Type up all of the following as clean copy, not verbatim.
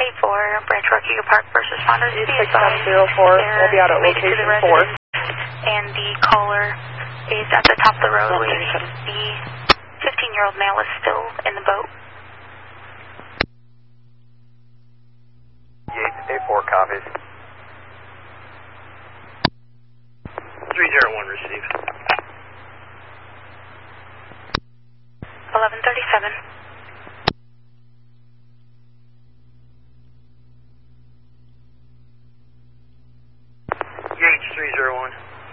1034, Branch Rocky Park first responders. E604 will be out at location 4. And the caller is at the top of the road with the 15-year-old male is still in the boat. Yates, A4 copies. 301 received. 1137. Yates, 301.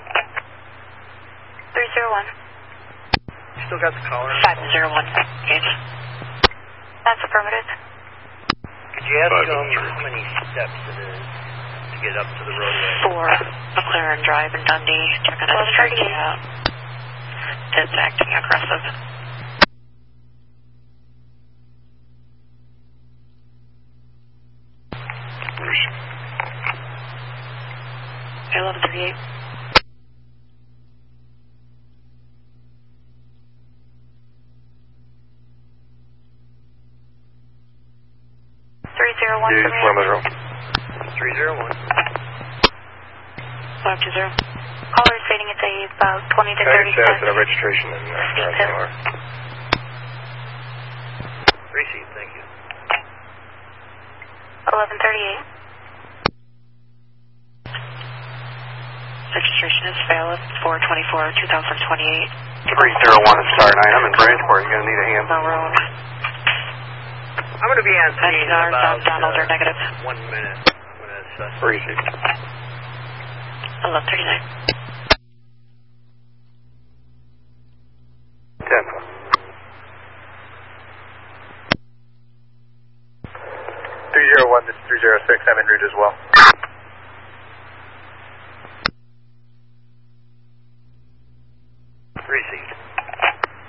301. Still got the caller? 501. Yates. That's affirmative. Could you ask him how many steps it is to get up to the roadway? 4, McLaren Drive in Dundee. Checking out the striking out. It's acting aggressive. Okay, 1138. 301 Dude, for me. Plymouth. 301. 520. Caller is stating it's about 20 to 30 That's seconds. registration and RSLR. Receipt, thank you. 1138. Registration is valid 4/24/2028. 301 is Star 9. I'm in Bridgeport. You're going to need a hand. Road. I'm going to be on scene in about Donald are negative. 1 minute. I'm going to assess. Receipt. 1139. 10. 301 to 306. I'm en route as well. Receipt.